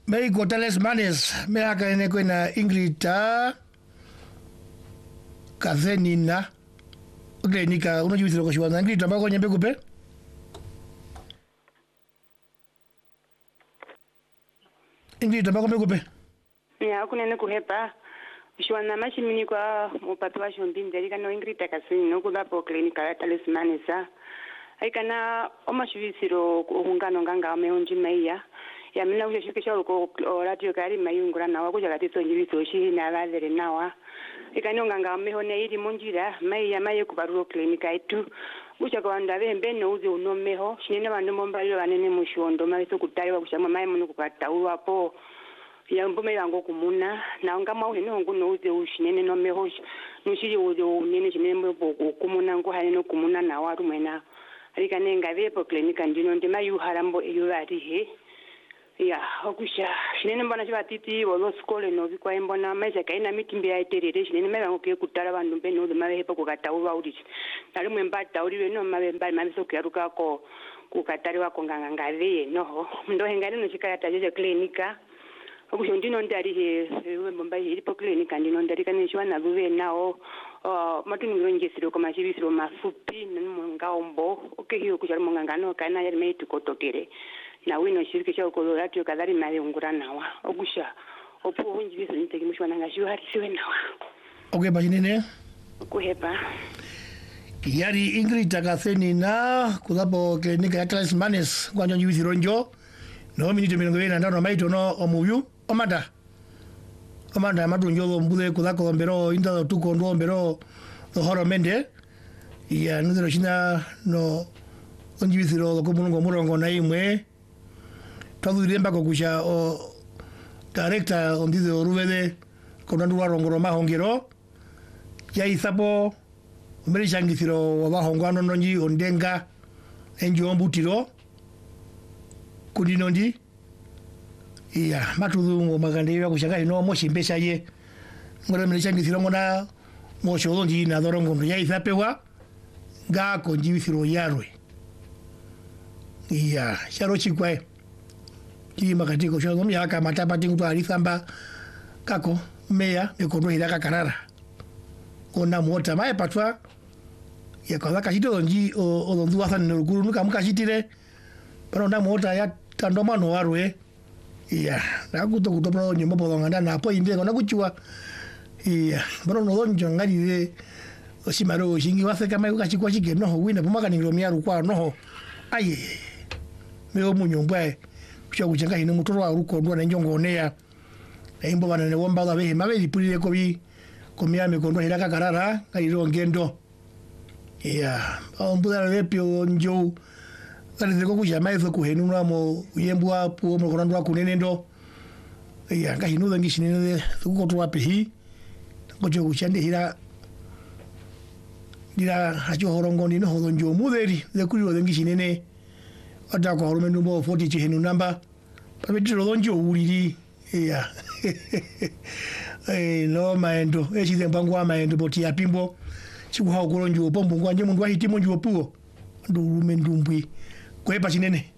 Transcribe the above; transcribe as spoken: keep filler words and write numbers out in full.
Mei Gotales Manes, mea ka ene koe na Ingrita Kathenina. Okay, nika una jivisi loko shiwa na Ingrita mbako nyembe kupe? Ingrita mbako mbe kupe? Ya, kunene kuhepa. Shiwa na mashi mini kwa mupatu wa shombinde. Rika no Ingrita Kathenina kuda po klinika ya Gotales Manesa. Aika na oma jivisi lo kuhungano nganga wameonji maiya. Ya mina kuja shirikisha uko radio kari mayungura nawa kuja katiso njibiso shi na bazere nawa ikani nganga mehone iri munjira mai ya mai kubaruro klinika itu kuja kwa ndabe mbeno uze unomeho shinene bantu mombaliro banene mushondo mabiso kutari wa kushama mai munu kukatauru apo ya mbume yango kumuna na ngama uhene ngo uze ushinene nomeho nushiri uze unene shinene mbo kumuna ngo haleno kumuna nawa rumena ikani ngabe po klinika ndino ndima yuharambo iyo ari he ya okusha shinene mbona chibatiti wolo skole no bikwa imbona maisha kaina mitimbe ya iterere shinene meba ngoke kutara bantu mbe no mabe hepo kukataura uri nali mwemba tauri no mabe mba mabiso kyaruka ko kukatari wako nganga ngave no ndo hengane no chikaya tajeje klinika okusha ndino ndari he mbomba ilipo klinika ndino ndari kana shwa na buve nao uh matuni ngisiro kama chibisiro mafupi ngaombo okehiyo kuchari mungangano kana yari meitu kotokere na wino shirikisha uko radio kadhari mali ungura nawa ogusha opo hunji biso niteki mushwana ngashu hari siwe nawa okay bajinene kuhepa yari Ingrid Kathenina kudapo klinika ya Gotales Manes kwanja njibisiro njo no minute mirongo ine na ndano maito no omuyu omanda omanda madu njo mbude kudako mbero inda tuko ndo mbero horo mende ya nudero shina no onjibisiro ko mungo murongo na imwe todo iremba kokusha o director ondize oruvede konandu warongoro mahongero ya isapo umerishangisiro wabahongwano nonji ondenga enji ombutiro kudinondi iya matudhu magandewa kushaka ino moshimbesha ye ngore merishangisiro ngona moshodonji na dorongo ya isapewa ga konjibisiro yarwe iya sharo chikwae ki makatiko sho nomi haka matapa tingu alithamba kako meya mekondo hilaka karara ona mota mae patwa ya kaza kashito nji o dondu wasan nurukuru nuka mukashitire pero na mota ya tandoma no warwe iya na kuto kuto pro nyemo podonganda na po inde kona kuchua iya pero no donjo ngari de osimaro shingi wase kama ukachikwa chike no wina pumaka ningiromia rukwa no aye meo munyombae kucha kuchanga hino mutoro wa ruko ndo na njongonea na imbo bana ne womba da be mabe lipulire ko bi komia me kondo hiraka karara kaliro ngendo ya ombuda lepyo njo kale zeko kuja maizo kuhenu mo yembu apo mo kondo kunene ndo ya ngahino dangi shinene zuko to wapi hi ngojo kuchande hira dira hacho horongo ni no hodonjo muderi de kuliro dangi shinene ata kwa rumendo mo forty chihenu namba pabitiro donjo uliri ya eh no maendo echi zembangu amaendo boti ya pimbo chikuha ukolonjo pombo ngwanje mundu ahiti munju opuo ndu rumendumbwi kwepa chinene